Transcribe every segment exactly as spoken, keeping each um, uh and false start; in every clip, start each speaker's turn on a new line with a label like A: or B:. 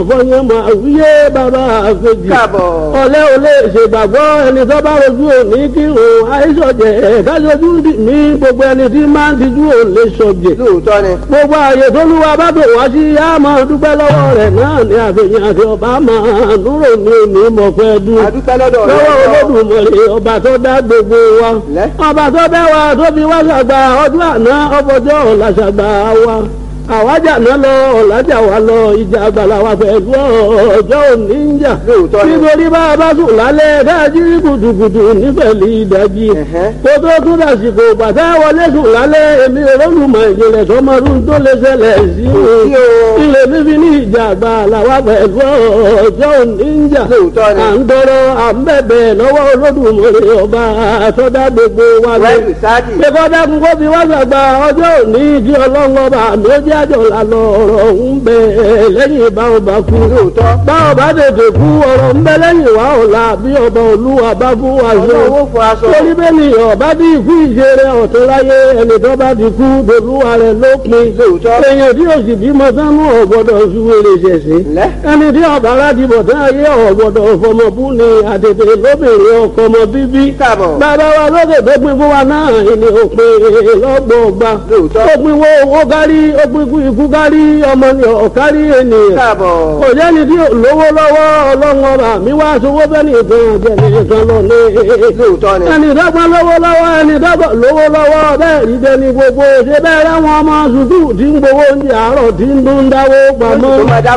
A: fọyín mọ àwíyé bàbá àfẹjì ọ̀lẹ́ ò lè ṣègbàgbọ́ ẹni tó bá rojú òní kírun àìsọ̀jẹ̀ kájọjú dì mí gbogbo ẹni tí máa ń tijú ò lè sọ̀jẹ̀
B: lóòótọ́ ni.
A: gbogbo ààyè tó lúwa bá bò wá sí yá máa dúpẹ́ lọ́wọ́ rẹ̀ náà ní àfẹ̀yìn àti ọba máa núrò ní òní mọ̀fẹ́ dún
B: adúpẹ́ lọ́dọ̀ rẹ̀
A: lọ́wọ́ Olódùmarè ọba tó dá gbogbo wa ọba tó bẹ́ wa tó fi wá ṣàgbà ọdún àná ọbọjọ́ ọ̀la ṣàgbà wa àwájà náà lọ ọ̀làjà wa lọ ìjà àgbàlá wa pẹ̀lú ọjọ́ òní ń jà nítorí bá a bá sùn lálẹ́ dájú gùdùgùdù nífẹ̀lì ìdájí kó tó tún dàsìkò bàtà wọlé sùn lálẹ́ èmi olólùmọ̀ ìjìnlẹ̀ tọmọdún tó lè ṣẹlẹ̀ sí i ilé fífi ní ìjà àgbàlá wa pẹ̀lú ọjọ́ òní ń jà à ń tọrọ à ń bẹ̀bẹ̀ lọ́wọ́ Olódùmarè ọba àtọ́dá gbogbo wa lọ pé kọ́ dákun kó fi wá ṣàgbà ọjọ́ òní kí ọlọ́run ọba mi ó jẹ́ àjọ lànà ọ̀rọ̀ ń bẹ lẹ́yìn bá ọba kú bá ọba tètè kú ọ̀rọ̀ ń bẹ lẹ́yìn wá ọ̀la bí ọba olúwa bá fún wa ṣe torí bẹ́ẹ̀ ni ọba bí ikú ìṣeré ọ̀tún láyé ẹni tó bá ti kú dolúwa rẹ̀ lópin èèyàn tí òsì bímọ sánú ọ̀gbọ́dọ̀ ṣúwèrè ṣẹ̀ṣẹ̀ ẹni tí ọba aláti bọ̀ tán ayé ọ̀gbọ́dọ̀ fọmọbú ni àtètè lóbìnrin ọkọ ọmọ bíbí bàbá wa lókè tó pin fún wa náà ìní òpin lọ́gbọ̀ọ́gba ó pin wo owó kárí ó pin kú ikú kárí ọmọ ni ọ̀kárí ènìyàn kò jẹ́ni tí lówó lọ́wọ́ ọlọ́run ọba mi wá sówó bẹ́ẹ̀ni ìtàn jẹ́ni ìtàn lọ ní ẹni dọ́gba lówó lọ́wọ́ ẹni dọ́gba lówó lọ́wọ́ bẹ́ẹ̀ rí jẹ́ni gbogbo ṣe bẹ́ẹ̀ ráwọn ọmọ sùkúù tí ń gbowó oúnjẹ àárọ̀ tí ń dún dáwó pamọ́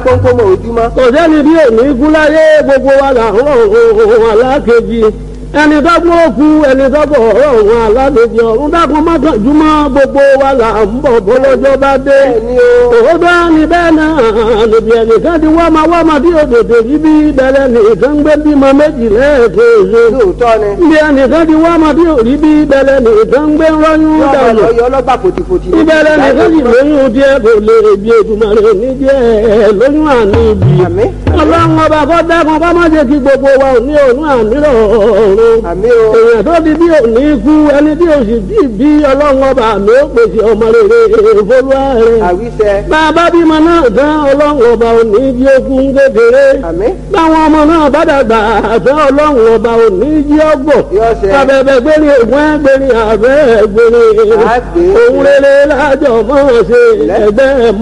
A: kò jẹ́ni tí ò ní kú láyé gbogbo wa là ń rọ̀ alákejì ẹni dọ́gbọ́n òkú ẹni dọ́gbọ́n ọ̀rọ̀ òun aládèjì ọ̀run dákun mọ́kànjúmọ́ gbogbo wa là ń bọ̀ bọ́lọ́jọ́ bá dé òótọ́ ni bẹ́ẹ̀ náà níbi ẹnìkan ti wọ́n máa wọ́n máa bí òdòdó rí bí bẹ̀rẹ̀ nìkan gbé bímọ méjì lẹ́ẹ̀kejì níbi ẹnìkan ti wọ́n máa bí òrí bí bẹ̀rẹ̀ nìkan gbé rọ́yún dànù ìbẹ̀rẹ̀ nìkan sì lóyún díẹ̀ kò lè bí Èdùmàrè ní díẹ̀ lóyún àní ibi ọlọ́run ọba kọ́ dákun kọ́ má jẹ́ kí gbogbo wa ò ní òun àmírọ̀ ọ̀run èèyàn tó di bí òní kú ẹni tí o sì bí bí ọlọ́run ọba mi ó pèsè ọmọ rere ìfolúwa rẹ̀ bàbá bímọ náà tán ọlọ́run ọba òní jí okun kékeré báwọn ọmọ náà bá dàgbà tán ọlọ́run ọba òní jí ọgbọ̀ abẹ́bẹ́ gbérí ògùn ẹgbẹ́rin abẹ́ gbérí òun rere lájọ mọ́ ṣe ẹgbẹ́ mọ́.